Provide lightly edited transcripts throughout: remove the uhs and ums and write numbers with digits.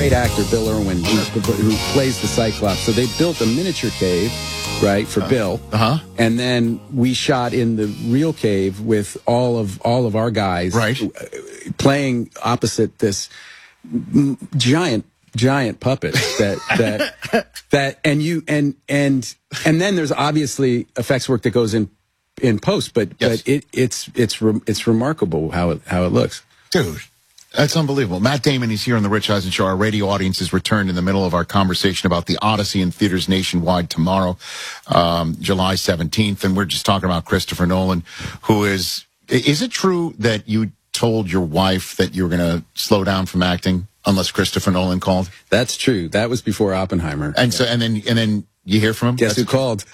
great actor, Bill Irwin, who plays the Cyclops. So they built a miniature cave, right, for Bill. And then we shot in the real cave with all of our guys, right, playing opposite this giant puppet that and then there's obviously effects work that goes in post, but it's remarkable how it looks. Dude, that's unbelievable. Matt Damon, he's here on the Rich Eisen Show. Our radio audience has returned in the middle of our conversation about the Odyssey in theaters nationwide tomorrow, July 17th, and we're just talking about Christopher Nolan, who is it true that you told your wife that you were going to slow down from acting unless Christopher Nolan called? That's true. That was before Oppenheimer. And so, and then you hear from him? Guess who called?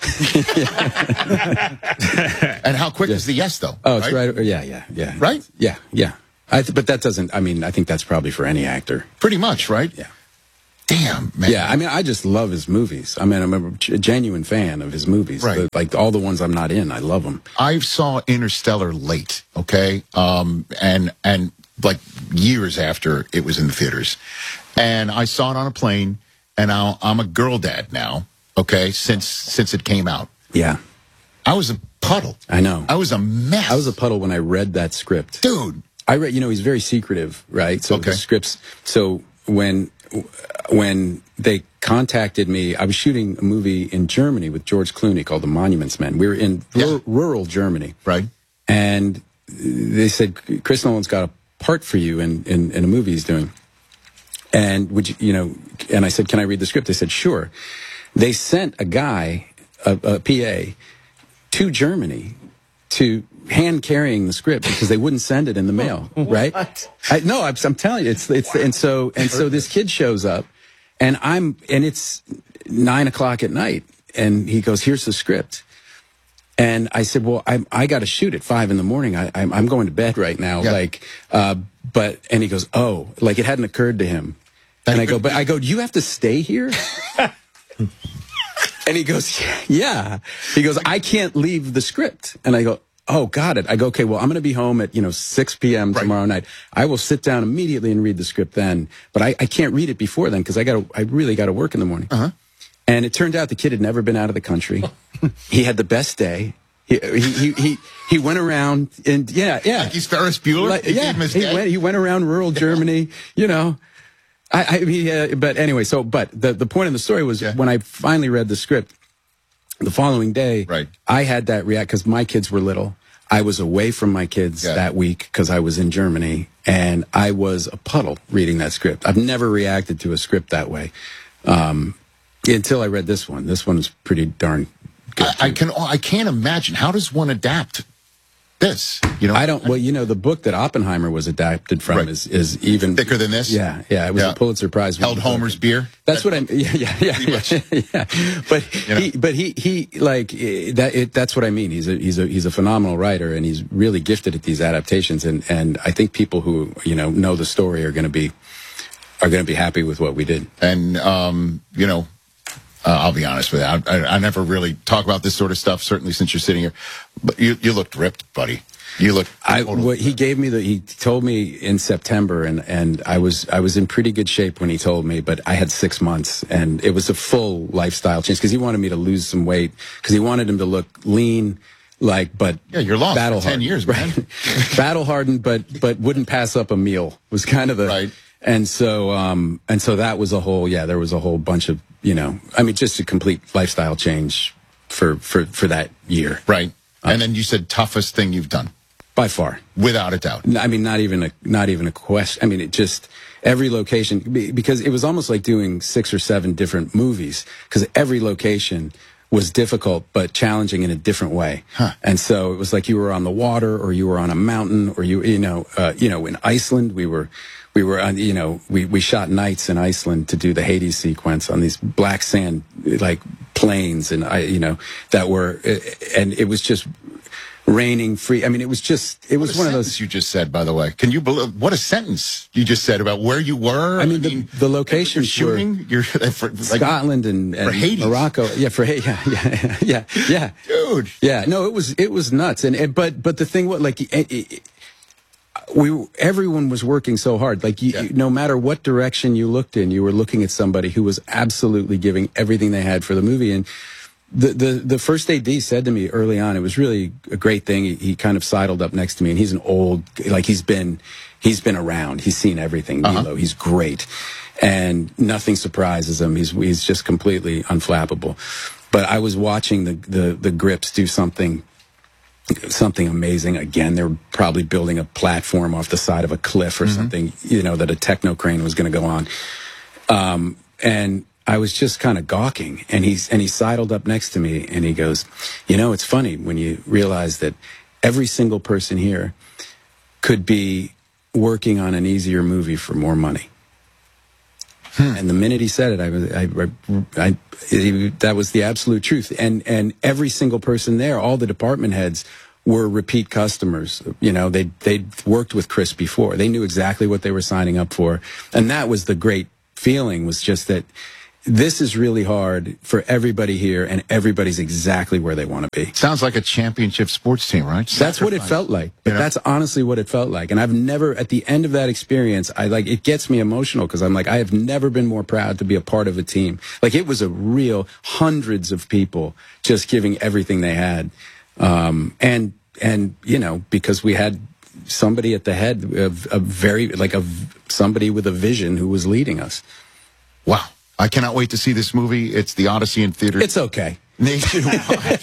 And how quick is the yes, though? Oh, it's right. Yeah. Right? Yeah. But that doesn't, I mean, I think that's probably for any actor. Pretty much, right? Yeah. Damn, man. Yeah, I mean, I just love his movies. I mean, I'm a genuine fan of his movies. Right. Like all the ones I'm not in, I love them. I saw Interstellar late, okay? And like years after it was in the theaters. And I saw it on a plane, and now I'm a girl dad now, okay, since it came out. Yeah. I was a puddle. I know. I was a mess. I was a puddle when I read that script. Dude. I read, he's very secretive, right? So the scripts, so when they contacted me, I was shooting a movie in Germany with George Clooney called The Monuments Men. We were in rural Germany. Right. And they said, Chris Nolan's got a part for you in a movie he's doing. And and I said, can I read the script? They said, sure. They sent a guy, a PA, to Germany to hand carrying the script because they wouldn't send it in the mail, right? I'm telling you, and so this kid shows up, and it's 9:00 at night, and he goes, "Here's the script," and I said, "Well, I got to shoot at 5 a.m. I'm going to bed right now, and he goes, "Oh," like it hadn't occurred to him, and I go, "Do you have to stay here?" And he goes, "Yeah." He goes, "I can't leave the script," and I go, "Oh, got it." I go, "Okay, well, I'm going to be home at 6 p.m. tomorrow night. I will sit down immediately and read the script then, but I can't read it before then because I really got to work in the morning." And it turned out the kid had never been out of the country. He had the best day. He went around and like he's Ferris Bueller. He went around rural Germany. But anyway, but the point of the story was when I finally read the script the following day, I had that react because my kids were little. I was away from my kids that week because I was in Germany, and I was a puddle reading that script. I've never reacted to a script that way until I read this one. This one was pretty darn good. I can't imagine. How does one adapt this? I don't. Well, the book that Oppenheimer was adapted from is even thicker than this. Yeah. It was a Pulitzer Prize. Held Homer's beer. That's what I'm. Yeah. But he like that. That's what I mean. He's a phenomenal writer, and he's really gifted at these adaptations. And I think people who know the story are going to be happy with what we did. And I'll be honest with you. I never really talk about this sort of stuff, certainly since you're sitting here. But you looked ripped, buddy. You look. He told me in September, and I was in pretty good shape when he told me, but I had 6 months, and it was a full lifestyle change because he wanted me to lose some weight because he wanted him to look lean. You're lost battle for 10 years, man. Right? Battle hardened, but wouldn't pass up a meal was kind of the right. And so that was there was a whole bunch of, just a complete lifestyle change for that year. Right. And then you said toughest thing you've done. By far. Without a doubt. I mean, not even a question. I mean, it just, every location, because it was almost like doing 6 or 7 different movies, because every location was difficult but challenging in a different way. And so it was like you were on the water, or you were on a mountain, or in Iceland we shot nights in Iceland to do the Hades sequence on these black sand like plains, and and it was just raining free. I mean, it was one of those. You just said, by the way, can you believe what a sentence you just said about where you were? I mean, the locations shooting. You're Scotland and Morocco. Yeah, yeah, dude. Yeah, no, it was nuts. But the thing, everyone was working so hard. Like no matter what direction you looked in, you were looking at somebody who was absolutely giving everything they had for the movie. And the first AD said to me early on, it was really a great thing. He kind of sidled up next to me, and he's an old, like he's been around. He's seen everything. Nilo, he's great, and nothing surprises him. He's just completely unflappable. But I was watching the Grips do something amazing. Again, they're probably building a platform off the side of a cliff or something, that a techno crane was going to go on. And I was just kind of gawking, and he sidled up next to me, and he goes, it's funny when you realize that every single person here could be working on an easier movie for more money. And the minute he said it, that was the absolute truth. And every single person there, all the department heads, were repeat customers. They'd worked with Chris before. They knew exactly what they were signing up for. And that was the great feeling, was just that this is really hard for everybody here, and everybody's exactly where they want to be. Sounds like a championship sports team, right? That's what it felt like. But that's honestly what it felt like. And I've never, at the end of that experience, it gets me emotional, because I'm like, I have never been more proud to be a part of a team. Like, it was a real hundreds of people just giving everything they had. Because we had somebody at the head of somebody with a vision who was leading us. Wow. I cannot wait to see this movie. It's The Odyssey in theaters. It's okay. Nationwide.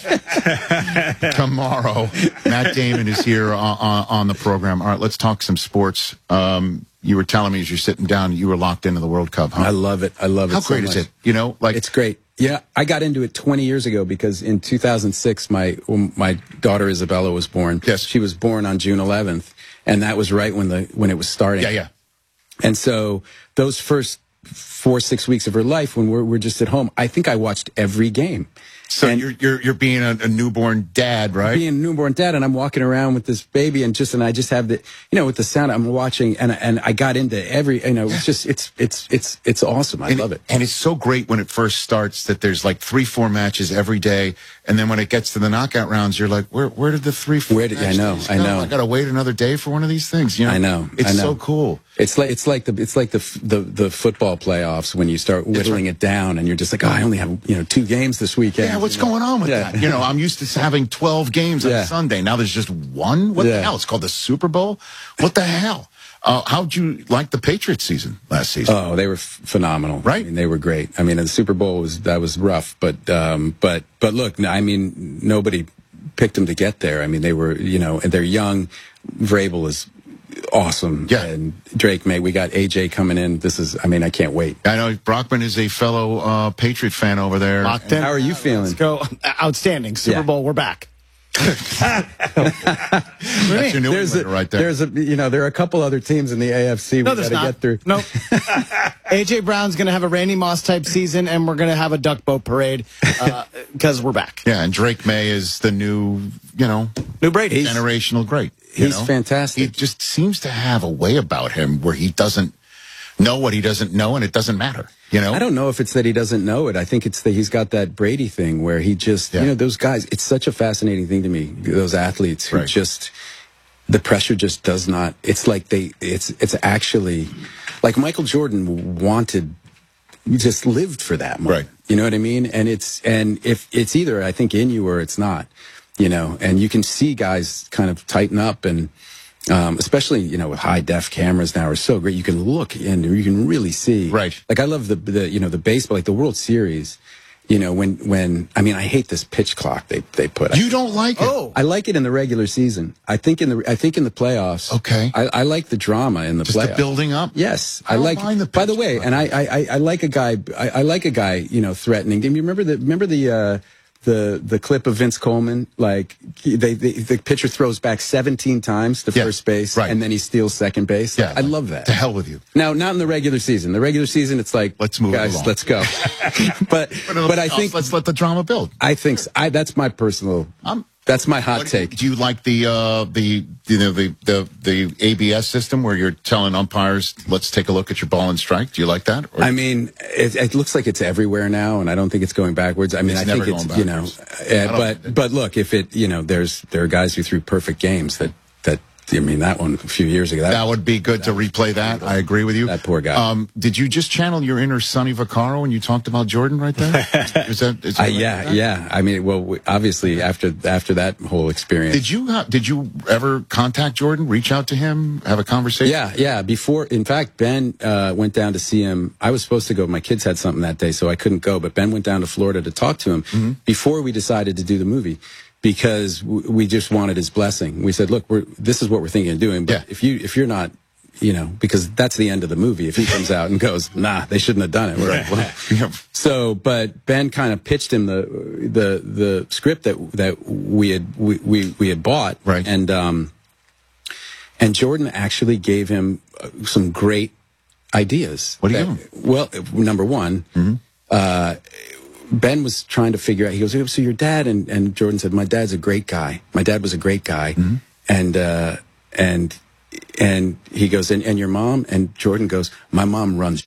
Tomorrow. Matt Damon is here on the program. All right, let's talk some sports. You were telling me as you're sitting down, you were locked into the World Cup, huh? I love it. How great is it? It's great. Yeah, I got into it 20 years ago because in 2006, my daughter Isabella was born. Yes. She was born on June 11th, and that was right when it was starting. Yeah. And so those first 4-6 weeks of her life, when we're just at home, I think I watched every game. So you're being a newborn dad, right? Being a newborn dad, and I'm walking around with this baby, and I just have the, with the sound, I'm watching, and I got into every, it's just, it's awesome. I love it. And it's so great when it first starts that there's like 3-4 matches every day, and then when it gets to the knockout rounds, you're like, where did the 3-4 matches go? I know. I gotta wait another day for one of these things. I know. It's so cool. It's like the football playoffs when you start whittling it down, and you're just like, I only have 2 games this weekend. Yeah, what's going on with that? I'm used to having 12 games on Sunday. Now there's just one? What the hell? It's called the Super Bowl? What the hell? How'd you like the Patriots season last season? Oh, they were phenomenal. Right? I mean, they were great. I mean, the Super Bowl was rough, but look, I mean, nobody picked them to get there. I mean, they were, and they're young. Vrabel is awesome. Yeah. And Drake May, we got AJ coming in. I can't wait. I know Brockman is a fellow Patriot fan over there. Locked in. How are you feeling? Let's go. Outstanding. Super Bowl, we're back. That's your new right there. There are a couple other teams in the AFC we got to get through. Nope. AJ Brown's going to have a Randy Moss type season, and we're going to have a duck boat parade because we're back. Yeah, and Drake May is the new Brady, generational great. He's fantastic. He just seems to have a way about him where he doesn't know what he doesn't know, and it doesn't matter. I don't know if it's that he doesn't know it. I think it's that he's got that Brady thing where he just, those guys, it's such a fascinating thing to me, those athletes who just, the pressure just does not, it's like it's actually, like Michael Jordan just lived for that moment. Right. You know what I mean? And if it's either, I think, in you or it's not, and you can see guys kind of tighten up, and especially, with high def cameras now are so great. You can look and you can really see. Right. Like I love the baseball, like the World Series, I hate this pitch clock they put. You don't like it? Oh. I like it in the regular season. I think in the playoffs. Okay. I like the drama in the playoffs. Just the building up? Yes. I don't mind the pitch by the way, clock. and I like a guy, threatening. Do you remember the clip of Vince Coleman? Like the pitcher throws back 17 times to first base, right. and then he steals second base. Yeah, I love that. To hell with you. Now, not in the regular season. The regular season, it's like, let's move guys, along. let's go. but I think let's let the drama build. I think that's my personal. That's my hot take. Do you like the ABS system where you're telling umpires, let's take a look at your ball and strike? Do you like that? Or? I mean, it looks like it's everywhere now, and I don't think it's going backwards. I mean, I think it's but look, if there are guys who threw perfect games that I mean, that one a few years ago. That would be good to replay that. I agree with you. That poor guy. Did you just channel your inner Sonny Vaccaro when you talked about Jordan right there? Is that yeah. I mean, well, obviously after that whole experience. Did you ever contact Jordan, reach out to him, have a conversation? Yeah. Before, in fact, Ben went down to see him. I was supposed to go. My kids had something that day, so I couldn't go. But Ben went down to Florida to talk to him before we decided to do the movie, because we just wanted his blessing. We said, look, this is what we're thinking of doing. But if you're not, because that's the end of the movie. If he comes out and goes, nah, they shouldn't have done it. We're like, well. So, but Ben kind of pitched him the script that we had bought. Right. And Jordan actually gave him some great ideas. What do you do? Well, number one, Ben was trying to figure out, he goes, so your dad, and Jordan said, my dad's a great guy. My dad was a great guy. And he goes, and your mom? And Jordan goes, my mom runs.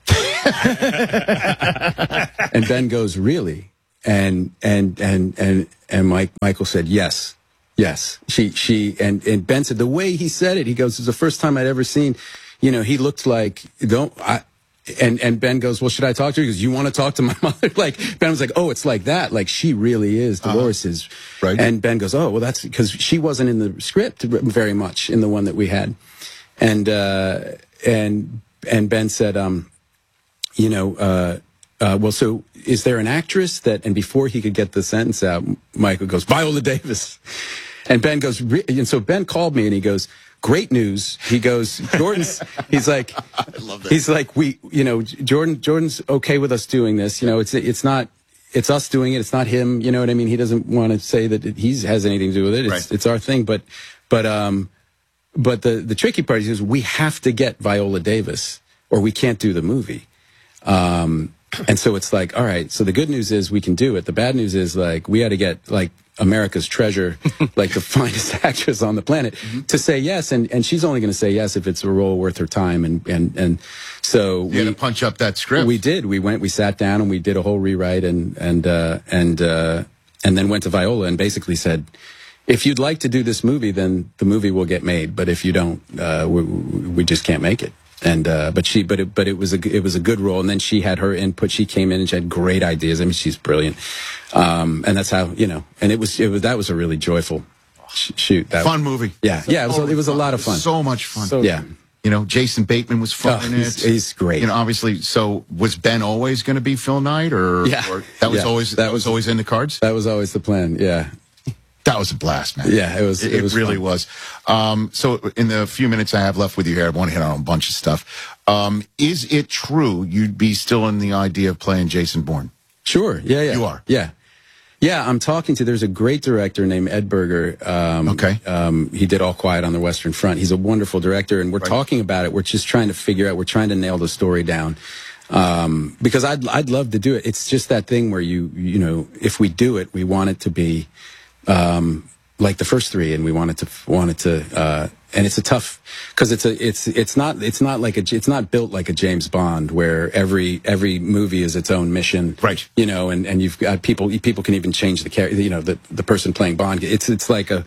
And Ben goes, really? And Michael said, yes. She, and Ben said, the way he said it, he goes, it's the first time I'd ever seen, he looked like, and Ben goes, well, should I talk to her? He goes, you want to talk to my mother? Like, Ben was like, oh, it's like that. Like, she really is. Dolores is. Right. And Ben goes, oh, well, that's because she wasn't in the script very much, in the one that we had. And Ben said, well, so is there an actress that, and before he could get the sentence out, Michael goes, Viola Davis. And Ben goes, and so Ben called me and he goes, great news. He goes, he's like, I love that. He's like, Jordan's okay with us doing this. It's us doing it. It's not him. You know what I mean? He doesn't want to say that he has anything to do with it. It's our thing. But the tricky part is we have to get Viola Davis or we can't do the movie. And so it's like, all right, so the good news is we can do it. The bad news is like, we had to get like America's treasure, like the finest actress on the planet to say yes. And she's only going to say yes if it's a role worth her time. And so we had to punch up that script. We did. We sat down and we did a whole rewrite and then went to Viola and basically said, if you'd like to do this movie, then the movie will get made. But if you don't, we just can't make it. And but it was a good role, and then she had her input. She came in and she had great ideas. I mean, she's brilliant, and that's how and it was that was a really joyful shoot. Fun movie. Yeah, it was a lot of fun. So much fun. So, yeah. Jason Bateman was fun in it. He's great. Obviously. So was Ben always going to be Phil Knight, or that was always in the cards? That was always the plan. Yeah. That was a blast, man. Yeah, it was. It really fun. was. So in the few minutes I have left with you here, I want to hit on a bunch of stuff. Is it true you'd be still in the idea of playing Jason Bourne? Sure. Yeah. You are? Yeah. Yeah, I'm talking to, there's a great director named Ed Berger. He did All Quiet on the Western Front. He's a wonderful director, and we're talking about it. We're just trying to figure out, we're trying to nail the story down. Because I'd love to do it. It's just that thing where if we do it, we want it to be, like the first three, and we want it to, and it's a tough, because it's not built like a James Bond where every movie is its own mission, right? And you've got people can even change the character, the person playing Bond. It's a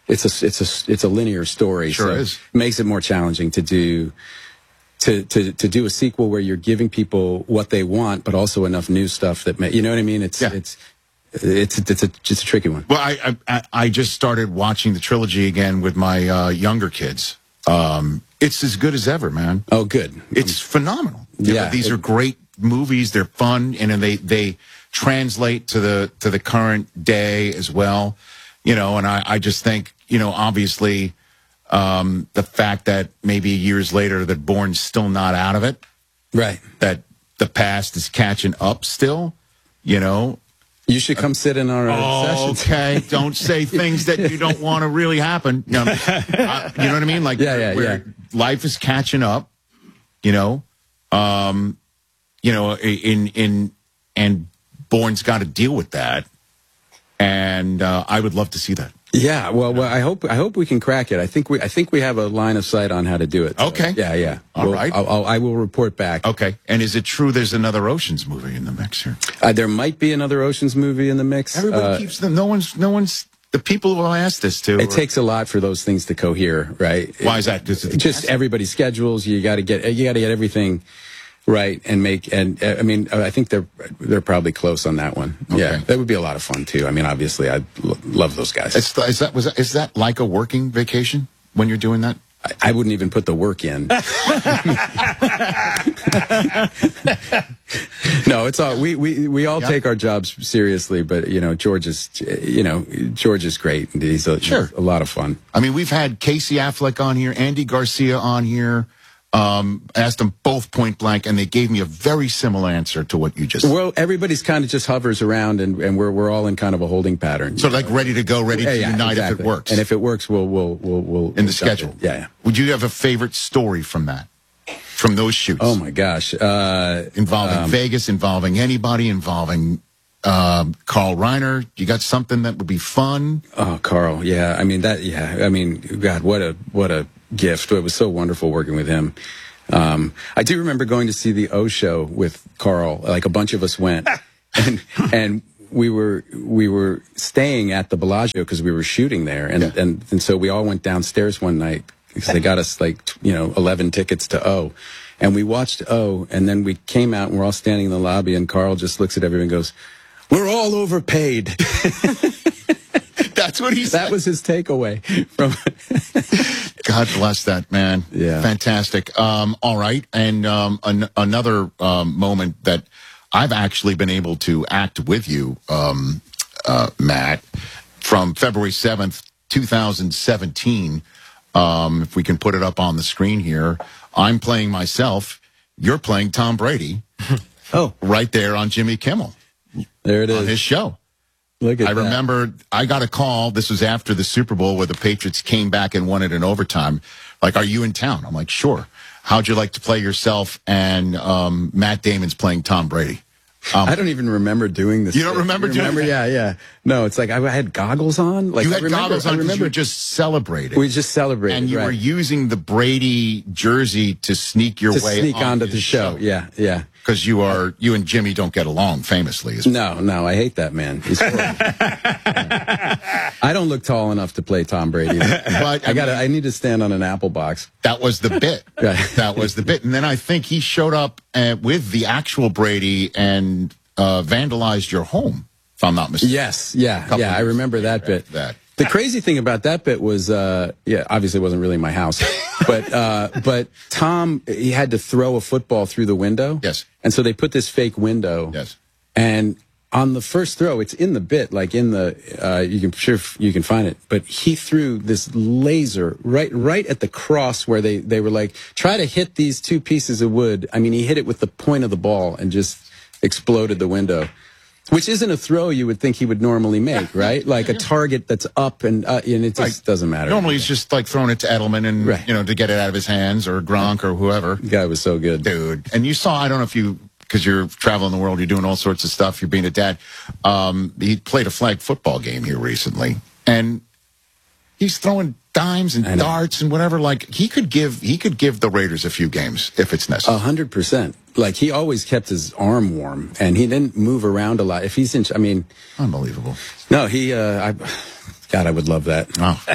linear story. Sure so is. It makes it more challenging to do. To do a sequel where you're giving people what they want, but also enough new stuff that you know what I mean? It's just a tricky one. Well, I just started watching the trilogy again with my younger kids. It's as good as ever, man. Oh, good. It's phenomenal. Yeah, these are great movies. They're fun, and they translate to the current day as well. And I just think obviously the fact that maybe years later that Bourne's still not out of it, right? That the past is catching up still. You should come sit in our sessions. Okay, don't say things that you don't want to really happen. You know what I mean? Like, life is catching up. And Bourne's got to deal with that. And I would love to see that. Yeah, well, I hope we can crack it. I think we have a line of sight on how to do it. So. Okay. Yeah. All right. I will report back. Okay. And is it true there's another Ocean's movie in the mix here? There might be another Ocean's movie in the mix. Everybody keeps them. No one's the people who I asked this to. It takes a lot for those things to cohere, right? Why is that? Just everybody's schedules. You got to get everything right and I mean, I think they're probably close on that one. Okay. Yeah, that would be a lot of fun too. I mean, obviously, I love those guys. Is that like a working vacation when you're doing that? I wouldn't even put the work in. No, it's all we all take our jobs seriously, but George is great. And he's a lot of fun. I mean, we've had Casey Affleck on here, Andy Garcia on here. Asked them both point blank, and they gave me a very similar answer to what you just said. Well, everybody's kind of just hovers around, and we're all in kind of a holding pattern. So like ready to go, ready to unite if it works. And if it works, we'll in the schedule. Yeah. Would you have a favorite story from those shoots? Oh my gosh, involving Vegas, involving anybody, involving Carl Reiner. You got something that would be fun? Oh, Carl, yeah. I mean God, what a gift. It was so wonderful working with him. I do remember going to see the O Show with Carl. Like a bunch of us went, and we were staying at the Bellagio because we were shooting there, and so we all went downstairs one night because they got us 11 tickets to O, and we watched O, and then we came out and we're all standing in the lobby, and Carl just looks at everyone and goes, "We're all overpaid." That's what he said. That was his takeaway from. God bless that man. Yeah. Fantastic. All right. And another moment that I've actually been able to act with you, Matt, from February 7th, 2017. If we can put it up on the screen here, I'm playing myself. You're playing Tom Brady. Oh, right there on Jimmy Kimmel. There it is. On his show. Look at that. I remember I got a call. This was after the Super Bowl where the Patriots came back and won it in overtime. Like, are you in town? I'm like, sure. How'd you like to play yourself? And Matt Damon's playing Tom Brady. I don't even remember doing this. You don't remember doing it? Yeah. No, it's like I had goggles on. Like, you had goggles on because you were just celebrating. We just celebrated. And you were using the Brady jersey to sneak your way sneak onto the show. Yeah. Because you and Jimmy don't get along famously. No, I hate that man. He's horrible. I don't look tall enough to play Tom Brady. But I need to stand on an apple box. That was the bit. That was the bit. And then I think he showed up with the actual Brady and vandalized your home, if I'm not mistaken. Yes, yeah, I remember that bit. The crazy thing about that bit was, obviously it wasn't really my house, but Tom, he had to throw a football through the window. Yes. And so they put this fake window. Yes. And on the first throw, it's in the bit, like in the, you can find it, but he threw this laser right at the cross where they were like, try to hit these two pieces of wood. I mean, he hit it with the point of the ball and just exploded the window. Which isn't a throw you would think he would normally make, right? Like a target that's up and it just doesn't matter. Normally he's just like throwing it to Edelman and, to get it out of his hands or Gronk or whoever. The guy was so good. Dude. And you saw, I don't know if because you're traveling the world, you're doing all sorts of stuff, you're being a dad. He played a flag football game here recently. And he's throwing dimes and darts and whatever. Like he could give the Raiders a few games if it's necessary. 100%. Like he always kept his arm warm and he didn't move around a lot. If he's unbelievable. No, God, I would love that.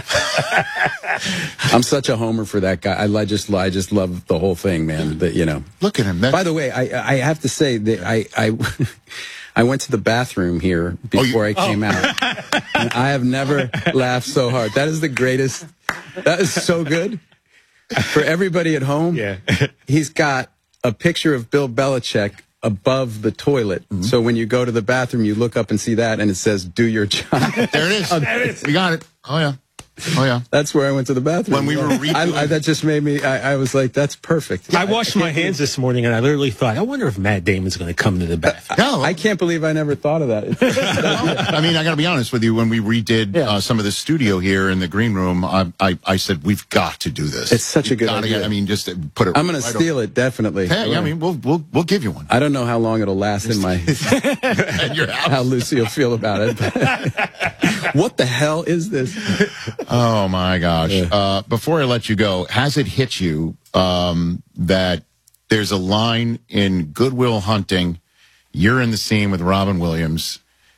Oh. I'm such a homer for that guy. I just love the whole thing, man. Look at him. By the way, I have to say that I went to the bathroom here before I came out. And I have never laughed so hard. That is the greatest. That is so good. For everybody at home, he's got a picture of Bill Belichick above the toilet. Mm-hmm. So when you go to the bathroom, you look up and see that, and it says, "Do your job." There it is. We got it. Oh, yeah. That's where I went to the bathroom. When we were redoing... that just made me, I was like, that's perfect. I washed my hands this morning, and I literally thought, I wonder if Matt Damon's going to come to the bathroom. No. I can't believe I never thought of that. I mean, I got to be honest with you. When we redid some of the studio here in the green room, I said, we've got to do this. It's such a good idea. I mean, just put it I'm going to steal it, definitely. Hey, I mean, we'll give you one. I don't know how long it'll last in my... your house. How Lucy will feel about it. But what the hell is this? Oh, my gosh. Before I let you go, has it hit you that there's a line in Good Will Hunting, you're in the scene with Robin Williams,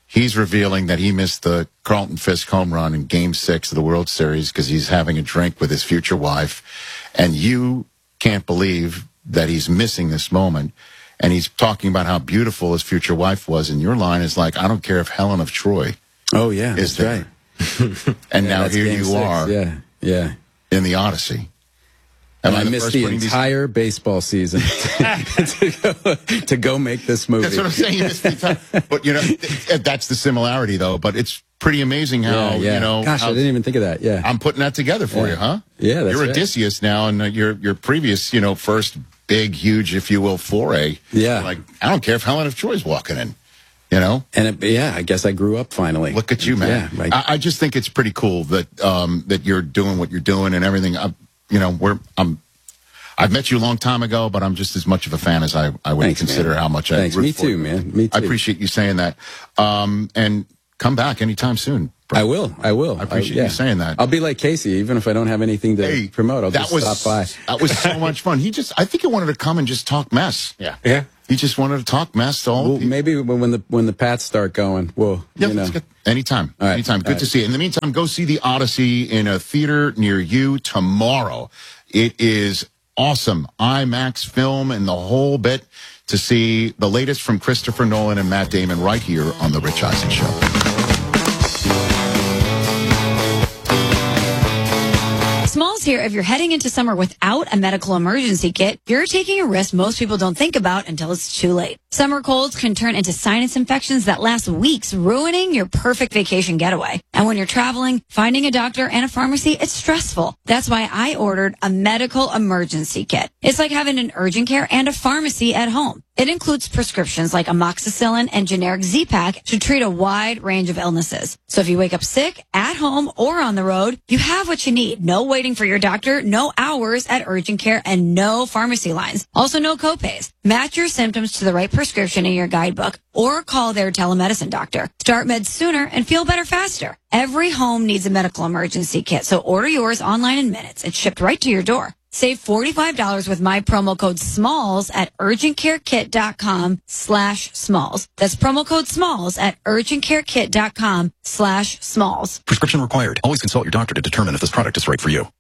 He's revealing that he missed the Carlton Fisk home run in Game 6 of the World Series because he's having a drink with his future wife. And you can't believe that he's missing this moment. And he's talking about how beautiful his future wife was. And your line is like, I don't care if Helen of Troy is there. Right. And now here Game you 6. are Yeah. in the Odyssey. And I missed the entire baseball season to go make this movie. That's what I'm saying. You missed the entire, but, you know, that's the similarity, though. But it's pretty amazing how, you know. Gosh, I didn't even think of that. Yeah. I'm putting that together for you, huh? Yeah, that's You're right. Odysseus now, and your previous, you know, first big, huge, if you will, foray. Yeah. Like, I don't care if Helen of Troy's walking in, you know? And I guess I grew up finally. Look at you, man. Yeah, I just think it's pretty cool that that you're doing what you're doing and everything. You know, I've met you a long time ago, but I'm just as much of a fan as I would Thanks, consider man. how much I Thanks. root Me for too, you. man. Me too. I appreciate you saying that. And come back anytime soon. I will. I appreciate you saying that. I'll be like Casey, even if I don't have anything to promote. I'll just stop by. That was so much fun. I think he wanted to come and just talk mess. Yeah. He just wanted to talk mess to all Well, people. maybe when the Pats start going, you know. Anytime. All right. Anytime. Good to see you. In the meantime, go see The Odyssey in a theater near you tomorrow. It is awesome. IMAX film and the whole bit to see the latest from Christopher Nolan and Matt Damon right here on The Rich Eisen Show. Smalls here. If you're heading into summer without a medical emergency kit, you're taking a risk most people don't think about until it's too late. Summer colds can turn into sinus infections that last weeks, ruining your perfect vacation getaway. And when you're traveling, finding a doctor and a pharmacy, it's stressful. That's why I ordered a medical emergency kit. It's like having an urgent care and a pharmacy at home. It includes prescriptions like amoxicillin and generic Z-Pak to treat a wide range of illnesses. So if you wake up sick, at home, or on the road, you have what you need. No waiting for your doctor, no hours at urgent care, and no pharmacy lines. Also, no copays. Match your symptoms to the right prescription in your guidebook or call their telemedicine doctor. Start meds sooner and feel better faster. Every home needs a medical emergency kit, so order yours online in minutes. It's shipped right to your door. Save $45 with my promo code SMALLS at urgentcarekit.com/smalls. That's promo code SMALLS at urgentcarekit.com/smalls. Prescription required. Always consult your doctor to determine if this product is right for you.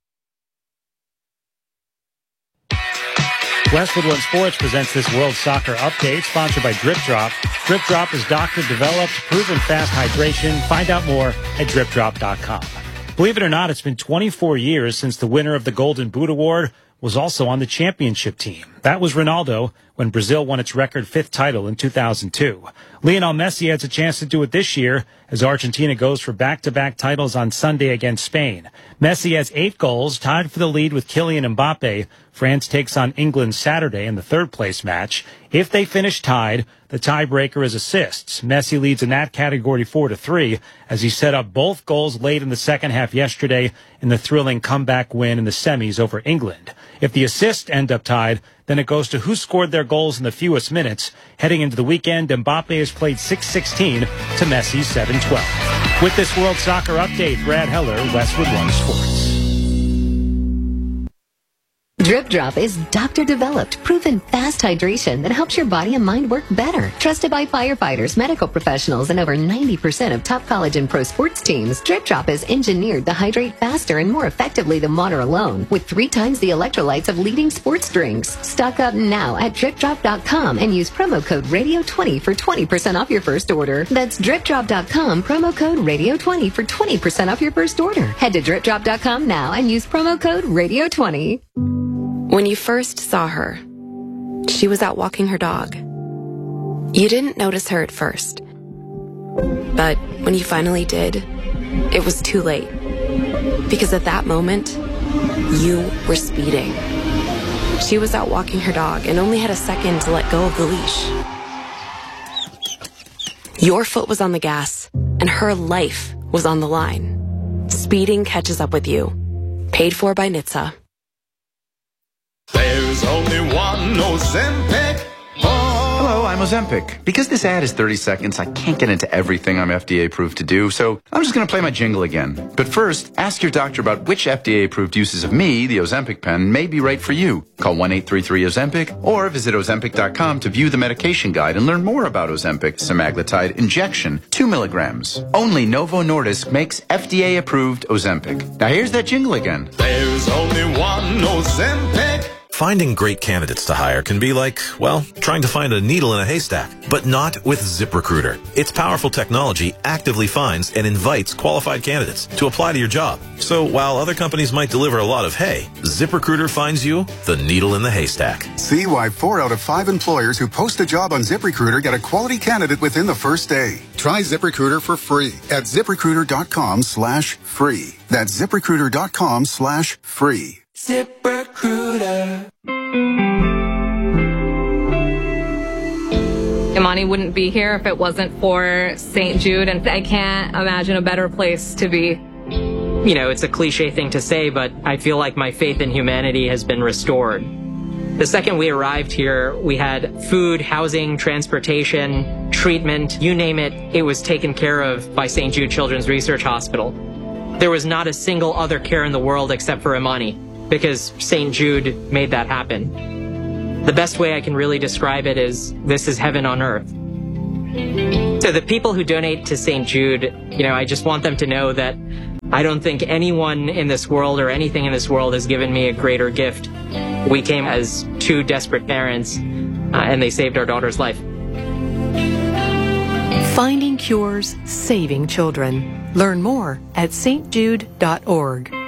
Westwood One Sports presents this World Soccer Update, sponsored by Drip Drop. Drip Drop is doctor-developed, proven fast hydration. Find out more at dripdrop.com. Believe it or not, it's been 24 years since the winner of the Golden Boot Award was also on the championship team. That was Ronaldo when Brazil won its record 5th title in 2002. Lionel Messi has a chance to do it this year as Argentina goes for back-to-back titles on Sunday against Spain. Messi has 8 goals, tied for the lead with Kylian Mbappe. France takes on England Saturday in the third-place match. If they finish tied, the tiebreaker is assists. Messi leads in that category 4-3 as he set up both goals late in the second half yesterday in the thrilling comeback win in the semis over England. If the assists end up tied, then it goes to who scored their goals in the fewest minutes. Heading into the weekend, Mbappe has played 6-16 to Messi's 7-12. With this World Soccer Update, Brad Heller, Westwood One Sports. Drip Drop is doctor-developed, proven fast hydration that helps your body and mind work better. Trusted by firefighters, medical professionals, and over 90% of top college and pro sports teams, Drip Drop is engineered to hydrate faster and more effectively than water alone, with 3 times the electrolytes of leading sports drinks. Stock up now at dripdrop.com and use promo code RADIO20 for 20% off your first order. That's dripdrop.com, promo code RADIO20 for 20% off your first order. Head to dripdrop.com now and use promo code RADIO20. When you first saw her, she was out walking her dog. You didn't notice her at first. But when you finally did, it was too late. Because at that moment, you were speeding. She was out walking her dog and only had a second to let go of the leash. Your foot was on the gas, and her life was on the line. Speeding catches up with you. Paid for by NHTSA. There's only one Ozempic. Hello, I'm I'm Ozempic. Because this ad is 30 seconds, I can't get into everything I'm FDA approved to do, so I'm just going to play my jingle again. But first, ask your doctor about which FDA approved uses of me, the Ozempic pen, may be right for you. Call 1-833-OZEMPIC or visit Ozempic.com to view the medication guide and learn more about Ozempic semaglutide injection, 2 milligrams. Only Novo Nordisk makes FDA approved Ozempic. Now here's that jingle again. There's only one Ozempic. Finding great candidates to hire can be like, well, trying to find a needle in a haystack, but not with ZipRecruiter. Its powerful technology actively finds and invites qualified candidates to apply to your job. So while other companies might deliver a lot of hay, ZipRecruiter finds you the needle in the haystack. See why 4 out of 5 employers who post a job on ZipRecruiter get a quality candidate within the first day. Try ZipRecruiter for free at ZipRecruiter.com/free. That's ZipRecruiter.com/free. ZipRecruiter. Imani wouldn't be here if it wasn't for St. Jude, and I can't imagine a better place to be. You know, it's a cliche thing to say, but I feel like my faith in humanity has been restored. The second we arrived here, we had food, housing, transportation, treatment, you name it, it was taken care of by St. Jude Children's Research Hospital. There was not a single other care in the world except for Imani, because St. Jude made that happen. The best way I can really describe it is, this is heaven on earth. So the people who donate to St. Jude, you know, I just want them to know that I don't think anyone in this world or anything in this world has given me a greater gift. We came as 2 desperate parents, and they saved our daughter's life. Finding cures, saving children. Learn more at stjude.org.